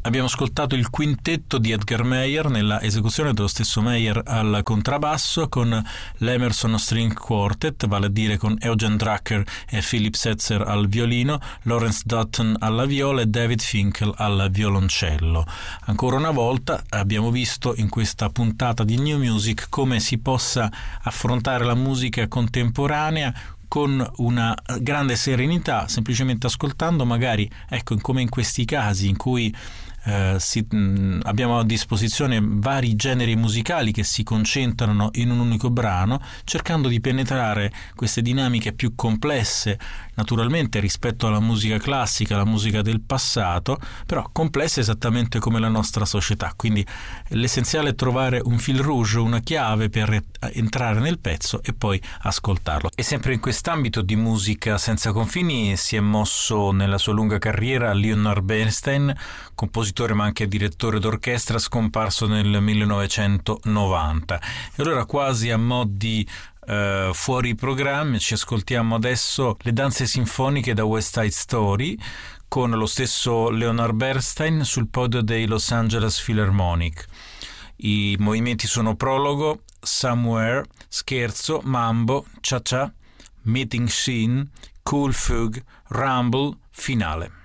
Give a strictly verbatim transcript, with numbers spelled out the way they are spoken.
Abbiamo ascoltato il quintetto di Edgar Meyer nella esecuzione dello stesso Meyer al contrabbasso con l'Emerson String Quartet, vale a dire con Eugen Drucker e Philip Setzer al violino, Lawrence Dutton alla viola e David Finkel al violoncello. Ancora una volta abbiamo visto in questa puntata di New Music come si possa affrontare la musica contemporanea con una grande serenità, semplicemente ascoltando, magari, ecco, come in questi casi in cui eh, si, mh, abbiamo a disposizione vari generi musicali che si concentrano in un unico brano, cercando di penetrare queste dinamiche più complesse, naturalmente rispetto alla musica classica, alla musica del passato, però complesse esattamente come la nostra società. Quindi l'essenziale è trovare un fil rouge, una chiave per entrare nel pezzo e poi ascoltarlo. E sempre in quest'ambito di musica senza confini si è mosso nella sua lunga carriera Leonard Bernstein, compositore ma anche direttore d'orchestra, scomparso nel millenovecentonovanta. E allora, quasi a mo' di Uh, fuori programmi, ci ascoltiamo adesso le danze sinfoniche da West Side Story con lo stesso Leonard Bernstein sul podio dei Los Angeles Philharmonic. I movimenti sono prologo, Somewhere, scherzo, mambo, cha-cha, meeting scene, cool fugue, rumble, finale.